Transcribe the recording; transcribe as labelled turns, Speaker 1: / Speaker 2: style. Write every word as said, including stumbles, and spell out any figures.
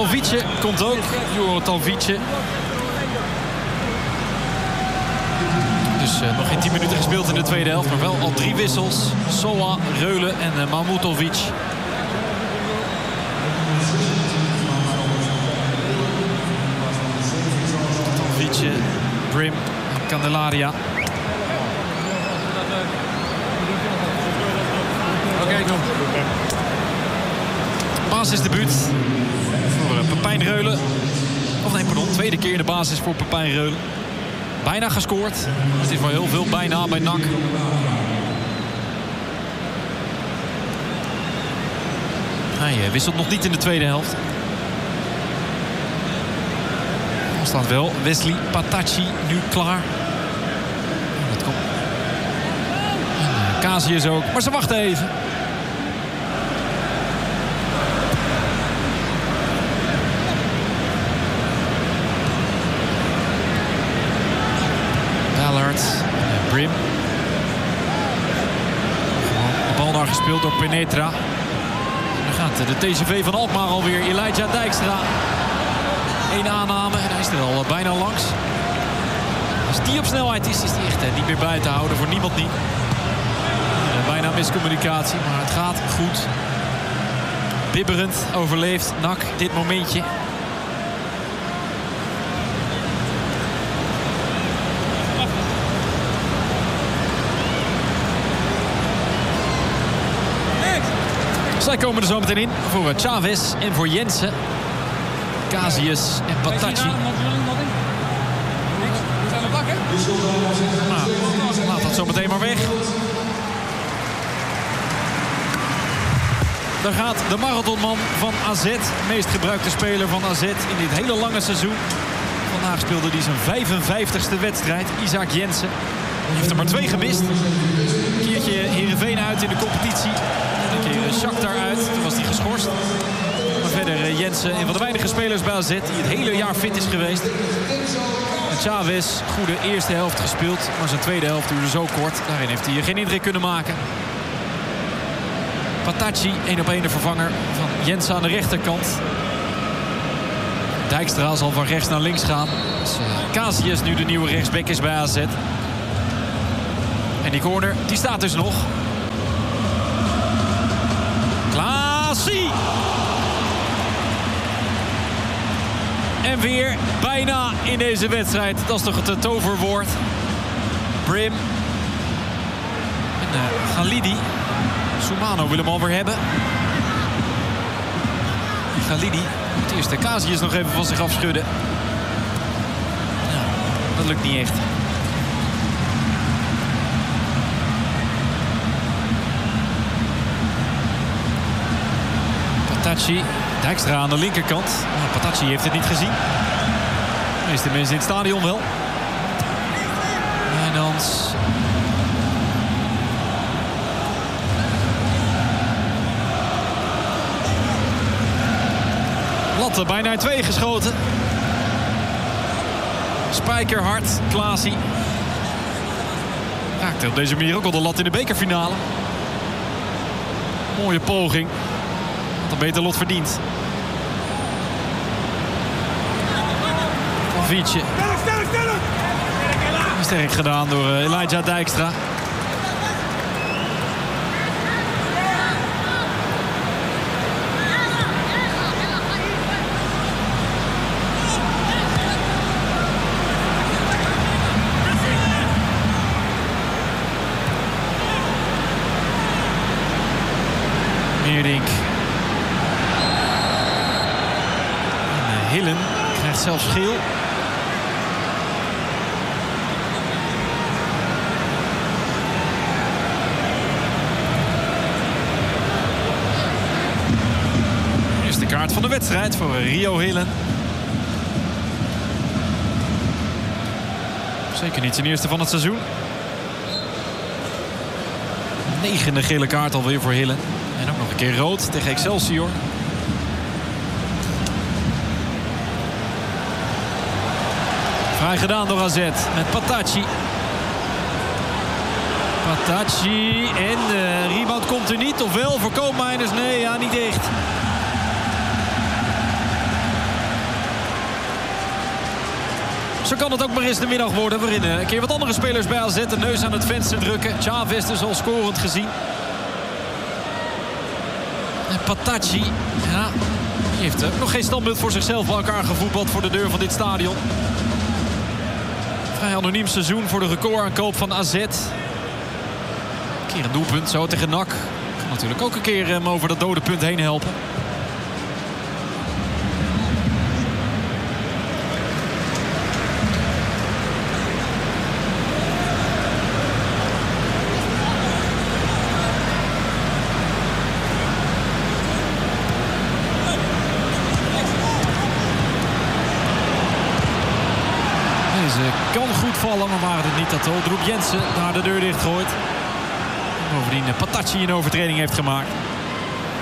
Speaker 1: Talvice komt ook. Juro Talvice. Dus uh, nog geen tien minuten gespeeld in de tweede helft. Maar wel al drie wissels. Soa, Reulen en uh, Mahmutovic. Talvice, Brim en Candelaria. Oké, okay, basisdebuut voor uh, Pepijn Reulen. Of nee, pardon, tweede keer in de basis voor Pepijn Reulen. Bijna gescoord. Het is wel heel veel bijna bij N A C. Hij wisselt nog niet in de tweede helft. Dan staat wel Wesley Patachi nu klaar. Dat komt. En Casius ook. Maar ze wachten even. Brim. De bal daar gespeeld door Penetra. Dan gaat de T C V van Alkmaar alweer. Elijah Dijkstra. Eén aanname en hij is er al bijna langs. Als die op snelheid is, is die echt niet meer bij te houden. Voor niemand niet. Bijna miscommunicatie, maar het gaat goed. Bibberend overleeft N A C dit momentje. Zij komen er zo meteen in voor Chavez en voor Jensen. Casius en Patachi. Nou, laat dat zo meteen maar weg. Daar gaat de marathonman van A Z. Meest gebruikte speler van A Z in dit hele lange seizoen. Vandaag speelde hij zijn vijfenvijftigste wedstrijd. Isaac Jensen. Hij heeft er maar twee gemist. Een keertje Heerenveen uit in de competitie. Een keer Shakhtar uit. Toen was hij geschorst. Maar verder Jensen, een van de weinige spelers bij A Z die het hele jaar fit is geweest. En Chavez, goede eerste helft gespeeld. Maar zijn tweede helft duurde zo kort. Daarin heeft hij geen indruk kunnen maken. Patachi, één op één de vervanger van Jensen aan de rechterkant. Dijkstra zal van rechts naar links gaan. Dus, uh, Casius nu de nieuwe rechtsback is bij A Z. En die corner, die staat dus nog. Klaasie! En weer bijna in deze wedstrijd. Dat is toch het toverwoord. Brim. En uh, Galidi. Soumano wil hem alweer hebben. Galidi moet eerst de Casius nog even van zich afschudden. Ja, dat lukt niet echt. Patachi, Dijkstra aan de linkerkant. Nou, Patachi heeft het niet gezien. De meeste mensen in het stadion wel. En dan... Latte bijna in twee geschoten. Spijkerhard, Klaasie. Raakte op deze manier ook al de lat in de bekerfinale. Mooie poging. Had een beter lot verdiend. Van Vietje. Sterk gedaan door Elijah Dijkstra. Meerdink. En Hillen krijgt zelfs geel. Eerste kaart van de wedstrijd voor Rio Hillen. Zeker niet zijn eerste van het seizoen. Negende gele kaart alweer voor Hillen. En ook nog een keer rood tegen Excelsior. Vrij gedaan door A Z met Patachi. Patachi en de rebound komt er niet. Ofwel voor Koopmeiners. Nee, ja, niet echt. Zo kan het ook maar eens de middag worden waarin een keer wat andere spelers bij A Z de neus aan het venster drukken. Chavez dus al scorend gezien. En Patachi, ja, die heeft ook nog geen standbeeld voor zichzelf bij elkaar gevoetbald voor de deur van dit stadion. Vrij anoniem seizoen voor de recordaankoop van A Z. Een keer een doelpunt zo tegen N A C. Kan natuurlijk ook een keer hem over dat dode punt heen helpen. Kan goed vallen, maar waar het niet dat Droep Jensen daar de deur dicht gooit. Bovendien Patachi een overtreding heeft gemaakt.